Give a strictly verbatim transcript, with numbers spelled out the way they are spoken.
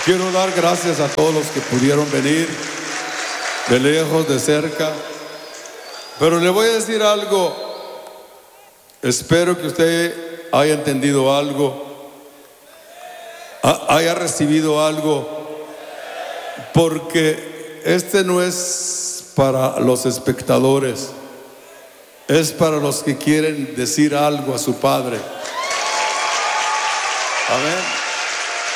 Quiero dar gracias a todos los que pudieron venir, de lejos, de cerca. Pero le voy a decir algo. Espero que usted haya entendido algo, haya recibido algo, porque este no es para los espectadores, es para los que quieren decir algo a su Padre. Amén.